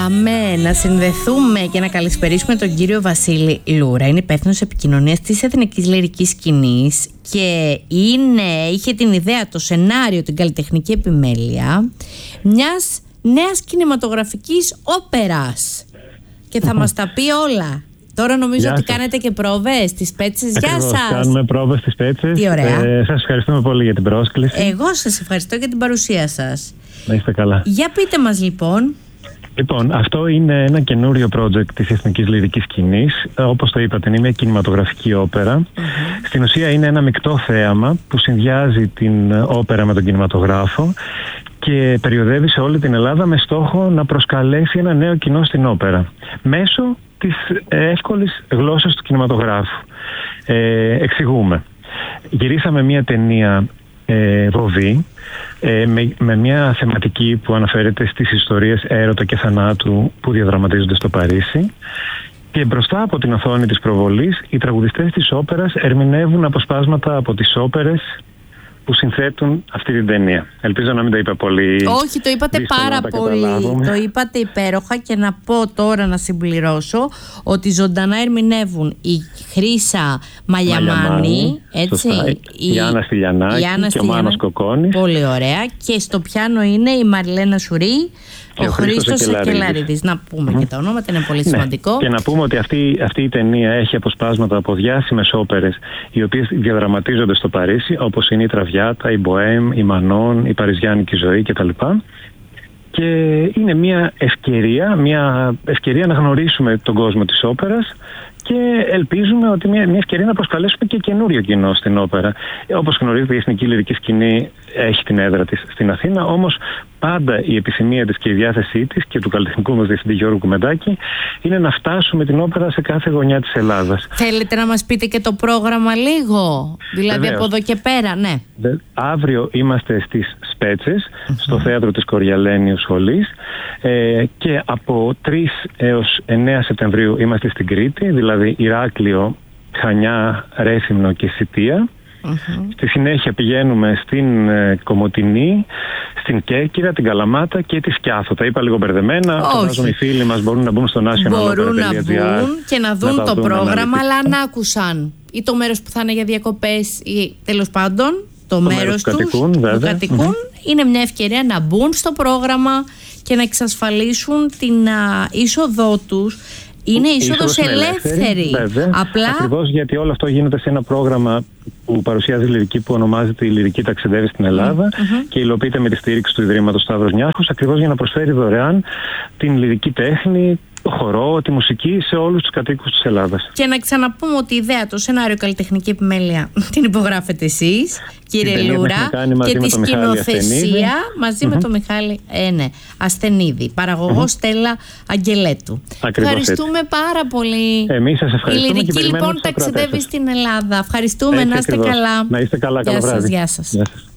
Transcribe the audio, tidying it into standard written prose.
Πάμε να συνδεθούμε και να καλησπερίσουμε τον κύριο Βασίλη Λούρα. Είναι υπεύθυνος επικοινωνίας της Εθνικής Λυρικής Σκηνής και είχε την ιδέα, το σενάριο, την καλλιτεχνική επιμέλεια μιας νέας κινηματογραφικής όπερας. Και θα μας τα πει όλα. Τώρα νομίζω ότι κάνετε και πρόβες στις Πέτσες. Γεια σας! Κάνουμε πρόβες στις Πέτσες. Τι ωραία. Σας ευχαριστούμε πολύ για την πρόσκληση. Εγώ σας ευχαριστώ για την παρουσία σας. Να είστε καλά. Για πείτε μας λοιπόν. Λοιπόν, αυτό είναι ένα καινούριο project της Εθνικής Λυρικής Σκηνής. Όπως το είπατε, είναι μια κινηματογραφική όπερα. Στην ουσία είναι ένα μεικτό θέαμα που συνδυάζει την όπερα με τον κινηματογράφο και περιοδεύει σε όλη την Ελλάδα με στόχο να προσκαλέσει ένα νέο κοινό στην όπερα μέσω της εύκολης γλώσσας του κινηματογράφου. Εξηγούμε. Γυρίσαμε μια ταινία βοβή με μια θεματική που αναφέρεται στις ιστορίες έρωτα και θανάτου που διαδραματίζονται στο Παρίσι, και μπροστά από την οθόνη της προβολής οι τραγουδιστές της όπερας ερμηνεύουν αποσπάσματα από τις όπερες που συνθέτουν αυτή την ταινία. Ελπίζω να μην το είπα πολύ. Όχι, το είπατε πάρα πολύ. Το είπατε υπέροχα, και να πω τώρα, να συμπληρώσω, ότι ζωντανά ερμηνεύουν η Χρύσα Μαλιαμάνη, έτσι, η Άννα Στυλιανάκη και ο Μάνος Κοκκόνης. Πολύ ωραία. Και στο πιάνο είναι η Μαριλένα Σουρή, ο Χρήστος Ακελαρίδης. Να πούμε και τα ονόματα, είναι πολύ σημαντικό. Και να πούμε ότι αυτή η ταινία έχει αποσπάσματα από διάσημες όπερες οι οποίες διαδραματίζονται στο Παρίσι, όπως είναι η Τραβιάτα, η Μποέμ, η Μανών, η Παριζιάνικη ζωή κτλ. Και είναι μια ευκαιρία να γνωρίσουμε τον κόσμο της όπερας και ελπίζουμε ότι μια ευκαιρία να προσκαλέσουμε και καινούριο κοινό στην όπερα. Όπως γνωρίζετε, η Εθνική Λυρική Σκηνή έχει την έδρα της στην Αθήνα, όμως πάντα η επιθυμία της και η διάθεσή της και του καλλιτεχνικού μας διευθυντή Γιώργου Κουμεντάκη είναι να φτάσουμε την όπερα σε κάθε γωνιά της Ελλάδας. Θέλετε να μας πείτε και το πρόγραμμα λίγο, δηλαδή? Βεβαίως. Από εδώ και πέρα, ναι. Αύριο είμαστε στις Σπέτσες, στο θέατρο της Κοριαλένιου Σχολής, και από 3 έως 9 Σεπτεμβρίου είμαστε στην Κρήτη, δηλαδή Ηράκλειο, Χανιά, Ρέθυμνο και Σιτία. Στη συνέχεια πηγαίνουμε στην Κομοτηνή, στην Κέρκυρα, την Καλαμάτα και τη Σκιάθο. Τα είπα λίγο μπερδεμένα. Φαντάζομαι οι φίλοι μας μπορούν να μπουν στο nationalopera.gr. Μπορούν να μπουν και να δουν το πρόγραμμα, αλλά αν άκουσαν ή το μέρος που θα είναι για διακοπές ή τέλος πάντων το μέρος τους που κατοικούν, είναι μια ευκαιρία να μπουν στο πρόγραμμα και να εξασφαλίσουν την είσοδό τους. Είναι είσοδος ελεύθερη. Απλά... Ακριβώς, γιατί όλο αυτό γίνεται σε ένα πρόγραμμα που παρουσιάζει λυρική, που ονομάζεται «Η Λυρική Ταξιδεύει στην Ελλάδα» και υλοποιείται με τη στήριξη του Ιδρύματος Σταύρος Νιάρχος, ακριβώς για να προσφέρει δωρεάν την λυρική τέχνη, το χορό, τη μουσική σε όλους τους κατοίκους της Ελλάδας. Και να ξαναπούμε ότι η ιδέα, το σενάριο, καλλιτεχνική επιμέλεια την υπογράφετε εσείς, κύριε Λούρα, και τη σκηνοθεσία μαζί με τον Μιχάλη Ασθενίδη, παραγωγό Στέλλα Αγγελέτου. Ευχαριστούμε πάρα πολύ. Εμείς σας ευχαριστούμε. Η Λυρική λοιπόν ταξιδεύει στην Ελλάδα. Ευχαριστούμε, να είστε καλά. Να είστε καλά, καλό βράδυ. Γεια σας.